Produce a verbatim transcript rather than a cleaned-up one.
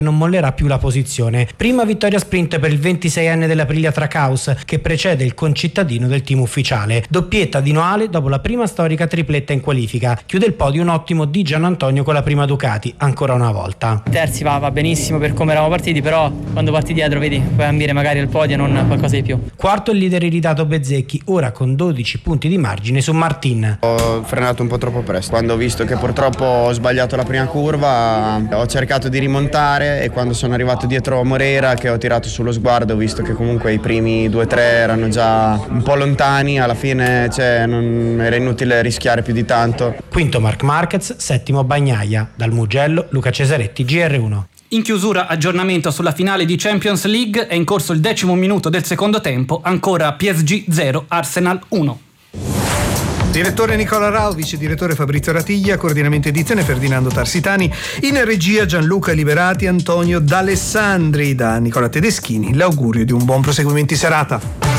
non mollerà più la posizione. Prima vittoria sprint per il ventiseienne dell'Aprilia Trackhouse, che precede il concittadino del team ufficiale. Doppietta di Noale dopo la prima storica tripletta in qualifica. Chiude il podio un ottimo Di Gianantonio con la prima Ducati, ancora una volta. Terzi va, va benissimo per come eravamo partiti, però quando parti dietro vedi, puoi ambire magari al podio, non qualcosa di più. Quarto il leader irritato Bezzecchi, ora con dodici punti di margine su Martin. Ho frenato un po' troppo presto. Quando ho visto che purtroppo ho sbagliato la prima curva, ho cercato di rimontare, e quando sono arrivato dietro Morera, che ho tirato sullo sguardo, ho visto che comunque i primi due tre erano già un po' lontani, alla fine cioè, non era inutile rischiare più di tanto. Quinto Marc Marquez, settimo Bagnaia. Dal Mugello Luca Cesaretti, G R uno. In chiusura aggiornamento sulla finale di Champions League, è in corso il decimo minuto del secondo tempo, ancora P S G zero, Arsenal uno. Direttore Nicola Rau, vice direttore Fabrizio Ratiglia, coordinamento edizione Ferdinando Tarsitani, in regia Gianluca Liberati, Antonio D'Alessandri. Da Nicola Tedeschini l'augurio di un buon proseguimento di serata.